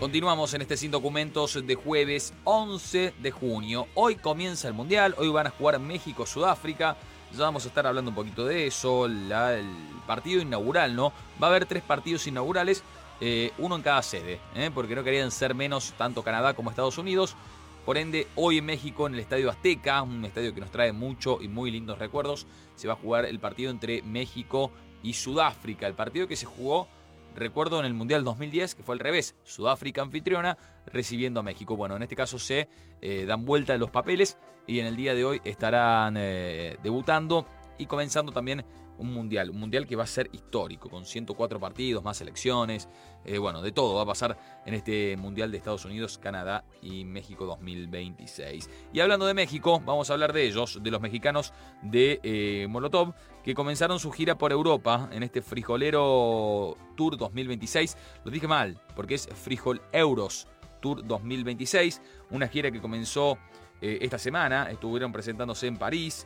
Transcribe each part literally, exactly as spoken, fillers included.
Continuamos en este Sin Documentos de jueves once de junio. Hoy comienza el Mundial, hoy van a jugar México-Sudáfrica. Ya vamos a estar hablando un poquito de eso, la, el partido inaugural, ¿no? Va a haber tres partidos inaugurales, eh, uno en cada sede, ¿eh? porque no querían ser menos tanto Canadá como Estados Unidos. Por ende, hoy en México, en el Estadio Azteca, un estadio que nos trae mucho y muy lindos recuerdos, se va a jugar el partido entre México y Sudáfrica. El partido que se jugó, recuerdo, en el Mundial dos mil diez, que fue al revés, Sudáfrica anfitriona recibiendo a México. Bueno, en este caso se eh, dan vuelta los papeles y en el día de hoy estarán eh, debutando y comenzando también un Mundial, un Mundial que va a ser histórico, con ciento cuatro partidos, más selecciones, eh, bueno, de todo va a pasar en este Mundial de Estados Unidos, Canadá y México dos mil veintiséis. Y hablando de México, vamos a hablar de ellos, de los mexicanos de eh, Molotov, que comenzaron su gira por Europa en este Frijolero Tour dos mil veintiséis. Lo dije mal, porque es Frijol Euros Tour dos mil veintiséis, una gira que comenzó eh, esta semana, estuvieron presentándose en París,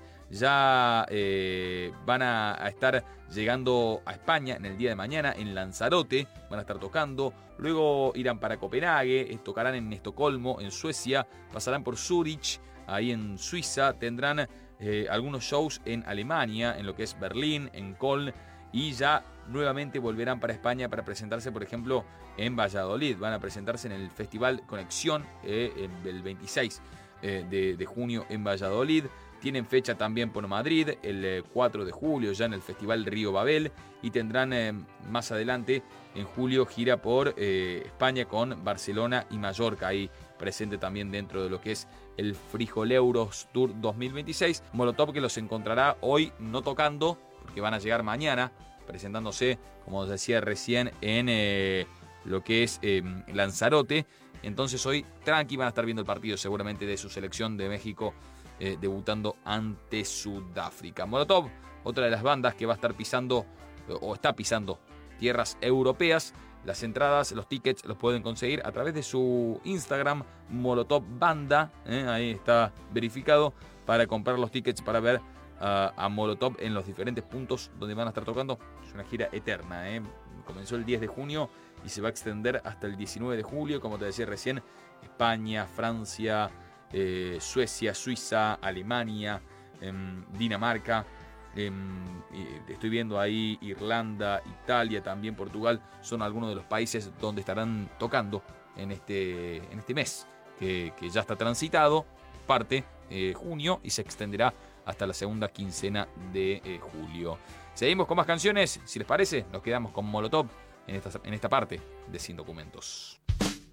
ya eh, van a, a estar llegando a España en el día de mañana, en Lanzarote, van a estar tocando, luego irán para Copenhague, tocarán en Estocolmo, en Suecia, pasarán por Zurich, ahí en Suiza, tendrán eh, algunos shows en Alemania, en lo que es Berlín, en Köln, y ya nuevamente volverán para España para presentarse, por ejemplo, en Valladolid. Van a presentarse en el Festival Conexión eh, el veintiséis eh, de, de junio en Valladolid. Tienen fecha también por Madrid el eh, cuatro de julio, ya en el Festival Río Babel. Y tendrán eh, más adelante, en julio, gira por eh, España con Barcelona y Mallorca. Ahí presente también dentro de lo que es el Frijoleuros Tour dos mil veintiséis. Molotov, que los encontrará hoy no tocando, porque van a llegar mañana, presentándose, como os decía recién, en eh, lo que es eh, Lanzarote. Entonces hoy tranqui van a estar viendo el partido seguramente de su selección de México, eh, debutando ante Sudáfrica. Molotov, otra de las bandas que va a estar pisando, o está pisando, tierras europeas. Las entradas, los tickets los pueden conseguir a través de su Instagram, Molotov Banda, eh, ahí está verificado, para comprar los tickets para ver a, a Molotov en los diferentes puntos donde van a estar tocando. Es una gira eterna, ¿eh? Comenzó el diez de junio y se va a extender hasta el diecinueve de julio, como te decía recién, España, Francia, eh, Suecia, Suiza, Alemania, eh, Dinamarca, eh, estoy viendo ahí Irlanda, Italia, también Portugal, son algunos de los países donde estarán tocando en este, en este mes, que, que ya está transitado, parte eh, junio y se extenderá hasta la segunda quincena de eh, julio. Seguimos con más canciones, si les parece, nos quedamos con Molotov en esta, en esta parte de Sin Documentos.